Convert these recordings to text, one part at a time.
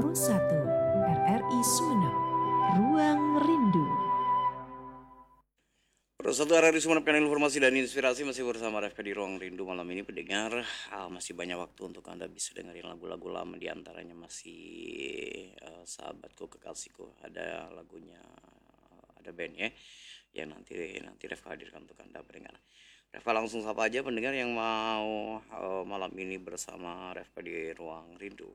RRI Sumeneb, Ruang Rindu. Satu RRI Sumeneb, kanal informasi dan inspirasi, masih bersama Refka di Ruang Rindu. Malam ini pendengar, masih banyak waktu untuk Anda bisa dengerin lagu-lagu lama. Di antaranya masih Sahabatku Kekasihku, ada lagunya, ada bandnya yang nanti Refka hadirkan untuk Anda pendengar. Refka langsung sapa aja pendengar yang mau malam ini bersama Refka di Ruang Rindu.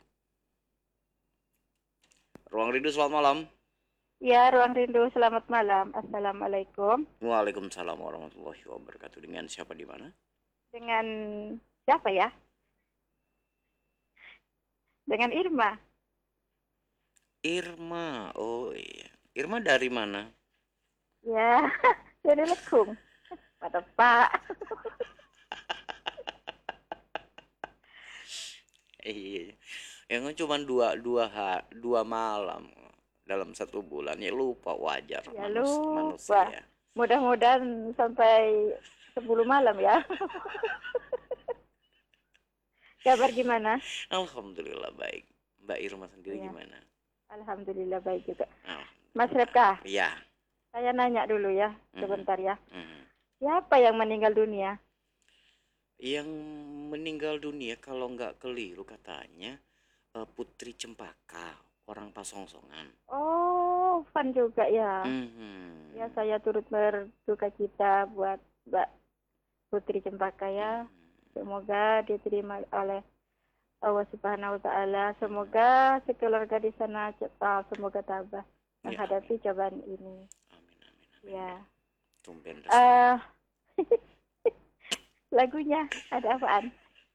Ruang Rindu, selamat malam. Ya, Ruang Rindu, selamat malam. Assalamualaikum. Waalaikumsalam warahmatullahi wabarakatuh. Dengan siapa di mana? Dengan siapa ya? Dengan Irma. Irma, oh iya. Irma dari mana? Ya, dari Lekung. Pada Pak. Iya, yang cuma dua malam dalam satu bulan, ya lupa, wajar. Ya lupa. Manusia. Mudah-mudahan sampai 10 malam ya. Kabar gimana? Alhamdulillah baik. Mbak Irma sendiri Ya. gimana? Alhamdulillah baik juga. Alhamdulillah. Mas Repka, Iya. saya nanya dulu ya, sebentar ya. Mhm. Siapa yang meninggal dunia? Yang meninggal dunia kalau nggak keliru katanya Putri Cempaka, orang Pasongsongan. Oh, Fan juga ya. Mhm. Ya, saya turut berduka cita buat Mbak Putri Cempaka ya. Semoga diterima oleh Allah Subhanahu wa Ta'ala. Semoga sekeluarga di sana semoga tabah menghadapi cobaan ini. Amin. Ya. Tumben. Lagunya ada apaan?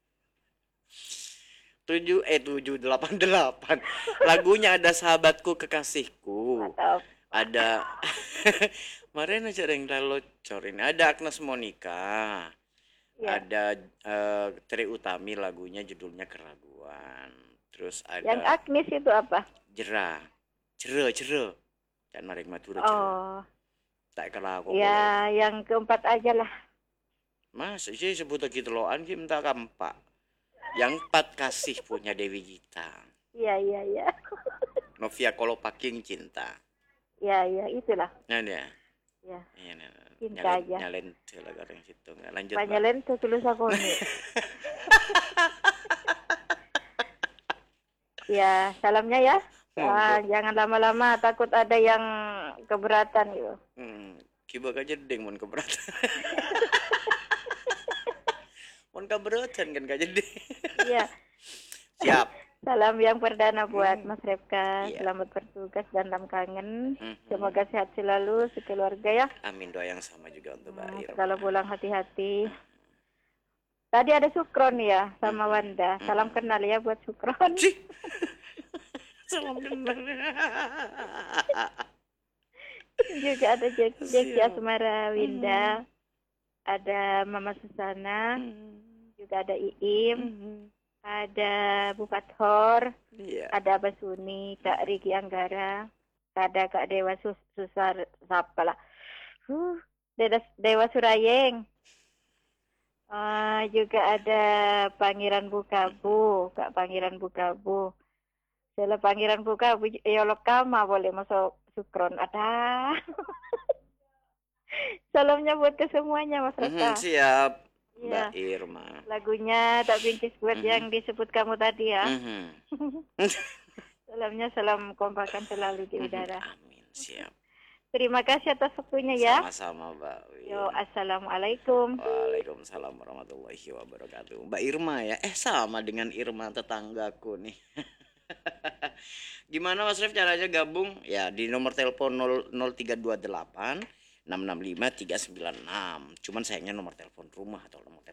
788. Lagunya ada Sahabatku Kekasihku. Mantap. Ada kemarin aja ada yang corin. Ada Agnes Monica. Ya. Ada Tri Utami, lagunya judulnya Keraguan. Terus ada Yang Agnes itu apa? Jera. Dan Marik Madura. Oh. Tak kalah aku. Ya, boleh. Yang keempat aja lah. Mas, sih sebut gitu loh, anjing minta keempat. Yang 4 kasih punya Dewi Gita. Iya. Novia Kolopaking Cinta. Ya, itulah. Nah, dia. Ya. Cinta aja. Nyalen lah orang situ. Nggak lanjut. Nyalen tulus aku nih. Ya, salamnya ya. Jangan lama-lama, takut ada yang keberatan gitu. Kibak aja deng mun keberatan. Mun keberatan kan gak jadi. Iya. Siap. Salam yang perdana buat Mas Repka. Iya. Selamat bertugas dan dalam kangen. Semoga sehat selalu sekeluarga ya. Amin, doa yang sama juga untuk Mbak Irma. Kalau pulang hati-hati. Tadi ada Sukron ya sama Wanda. Salam kenal ya buat Sukron. Salam kenal. Juga ada Jeki Asmara Winda. Ada Mama Susana. Juga ada Iim. Ada Bupat Hor. Ada Abah Suni, Kak Riki Anggara. Ada Kak Dewa Susar siapa lah. Dewa Surayeng. Juga ada Pangeran Bukabu, Kak Pangeran Bukabu. Sela Pangeran Bukabu Yolok Kama boleh masuk Sukron ada. Salamnya buat ke semuanya Mas Raka. Siap. Ya. Mbak Irma. Lagunya Tak Bincis buat yang disebut kamu tadi ya. Salamnya salam kompakan selalu di udara. Amin, siap. Terima kasih atas waktunya ya. Sama-sama Mbak. Yo, assalamualaikum. Waalaikumsalam warahmatullahi wabarakatuh. Mbak Irma ya. Sama dengan Irma tetanggaku nih. Gimana Mas Ref caranya gabung? Ya di nomor telepon 0328 665 396. Cuman sayangnya nomor telepon rumah atau nomor